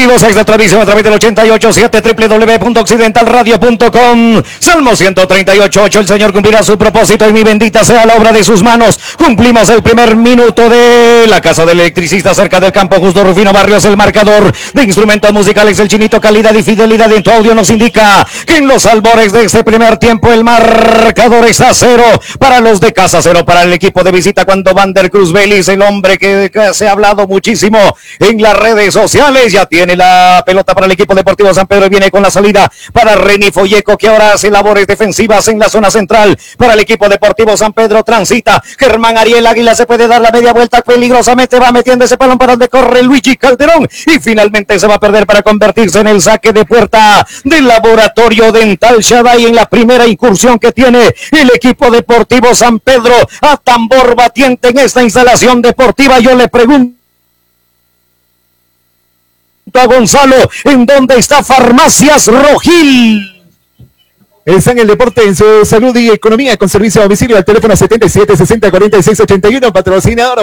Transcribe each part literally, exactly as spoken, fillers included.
vivo, sexta transmisión a través del ochenta y ocho punto siete, doble u doble u doble u punto occidental radio punto com. Salmo ciento treinta y ocho, ocho, el Señor cumplirá su propósito y mi bendita sea la obra de sus manos. Cumplimos el primer minuto de la casa del electricista cerca del campo Justo Rufino Barrios. El marcador de instrumentos musicales, el Chinito, calidad y fidelidad en tu audio nos indica que en los albores de este primer tiempo el marcador está cero para los de casa, cero para el equipo de visita, cuando Van der Cruz Vélez, el hombre que, que se ha hablado muchísimo en las redes sociales, ya tiene la pelota para el equipo deportivo San Pedro y viene con la salida para Reni Folleco, que ahora hace labores defensivas en la zona central para el equipo deportivo San Pedro. Transita Germán Ariel Águila, se puede dar la media vuelta peligrosamente, va metiendo ese balón para donde corre Luigi Calderón y finalmente se va a perder para convertirse en el saque de puerta del Laboratorio Dental Shaddai en la primera incursión que tiene el equipo deportivo San Pedro a tambor batiente en esta instalación deportiva. Yo le pregunto a Gonzalo, ¿en dónde está Farmacias Rojil? Está en el deporte, en su salud y economía, con servicio a domicilio al teléfono setenta y siete, sesenta, cuarenta y seis, ochenta y uno, patrocinador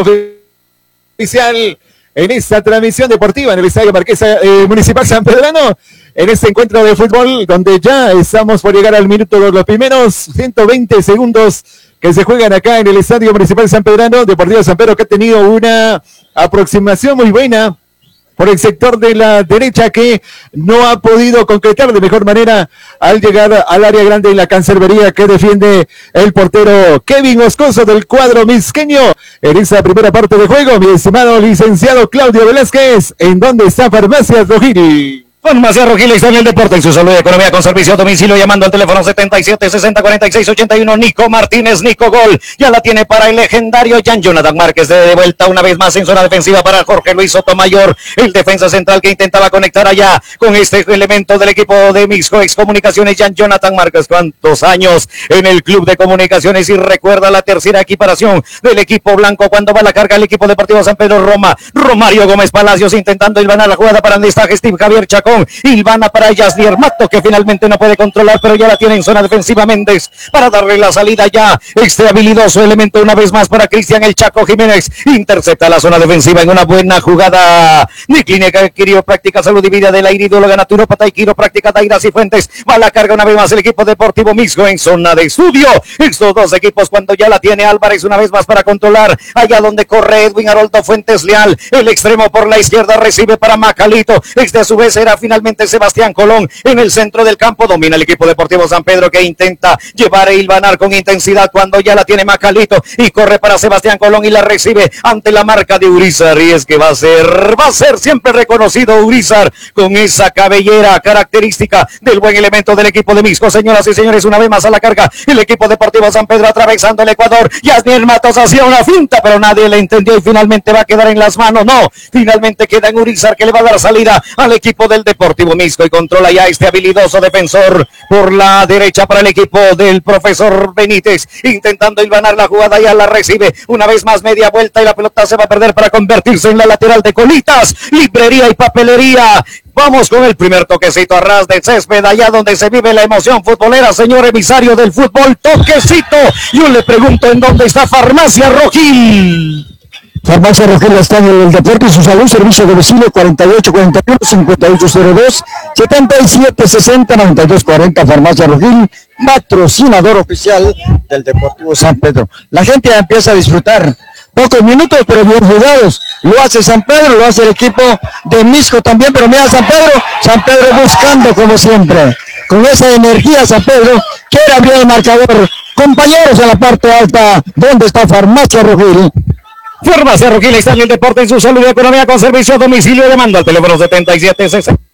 oficial en esta transmisión deportiva en el Estadio Marquesa eh, Municipal San Pedrano, en este encuentro de fútbol, donde ya estamos por llegar al minuto de los primeros ciento veinte segundos que se juegan acá en el Estadio Municipal San Pedrano. Deportivo San Pedro, que ha tenido una aproximación muy buena por el sector de la derecha, que no ha podido concretar de mejor manera al llegar al área grande en la cancerbería que defiende el portero Kevin Moscoso del cuadro misqueño. En esa primera parte de juego, mi estimado licenciado Claudio Velázquez, ¿en dónde está Farmacias Rojil? Farmacia Rojil está en el deporte, en su salud y economía, con servicio a domicilio, llamando al teléfono setenta y siete, sesenta, cuarenta y seis, ochenta y uno. Nico Martínez, Nico Gol, ya la tiene para el legendario Jan Jonathan Márquez, de vuelta una vez más en zona defensiva para Jorge Luis Sotomayor, el defensa central que intentaba conectar allá con este elemento del equipo de Mixco Excomunicaciones. Jan Jonathan Márquez, cuántos años en el club de comunicaciones, y recuerda la tercera equiparación del equipo blanco cuando va a la carga el equipo deportivo San Pedro. Roma, Romario Gómez Palacios intentando hilvanar la jugada para donde está Steve Javier Chacón. Ilvana para Yasnier Mato, que finalmente no puede controlar, pero ya la tiene en zona defensiva Méndez para darle la salida ya. Este habilidoso elemento una vez más para Cristian El Chaco Jiménez. Intercepta la zona defensiva en una buena jugada de Clínica Quiropráctica Salud y Vida de la iridóloga naturópata y quiropráctica Daira Cifuentes. Va a la carga una vez más el equipo deportivo Mixco en zona de estudio. Estos dos equipos cuando ya la tiene Álvarez una vez más para controlar allá donde corre Edwin Haroldo Fuentes Leal. El extremo por la izquierda recibe para Macalito. Este a su vez era finalmente Sebastián Colón en el centro del campo. Domina el equipo deportivo San Pedro, que intenta llevar e hilvanar con intensidad cuando ya la tiene Macalito y corre para Sebastián Colón y la recibe ante la marca de Urizar. Y es que va a ser, va a ser siempre reconocido Urizar con esa cabellera característica del buen elemento del equipo de Mixco. Señoras y señores, una vez más a la carga el equipo deportivo San Pedro atravesando el Ecuador. Yasnier Matos hacía una finta, pero nadie le entendió y finalmente va a quedar en las manos. No, finalmente queda en Urizar, que le va a dar salida al equipo del deportivo Mixco y controla ya este habilidoso defensor por la derecha para el equipo del profesor Benítez, intentando hilvanar la jugada, ya la recibe una vez más media vuelta y la pelota se va a perder para convertirse en la lateral de Colitas, librería y papelería. Vamos con el primer toquecito a ras de césped, allá donde se vive la emoción futbolera, señor emisario del fútbol. Toquecito, yo le pregunto, ¿en dónde está Farmacia Rojil? Farmacia Rojil está en el deporte y su salud, servicio de domicilio cuarenta y ocho, cuarenta y uno, cincuenta y ocho cero dos, setenta y siete, sesenta, noventa y dos, cuarenta. Farmacia Rojil, patrocinador oficial del Deportivo San Pedro. La gente ya empieza a disfrutar. Pocos minutos, pero bien jugados. Lo hace San Pedro, lo hace el equipo de Mixco también, pero mira San Pedro, San Pedro buscando como siempre. Con esa energía San Pedro quiere abrir el marcador. Compañeros en la parte alta, ¿dónde está Farmacia Rojil? Farmacia Rojil está en el deporte, en su salud y economía, con servicio a domicilio, llamando al teléfono setenta y siete, sesenta.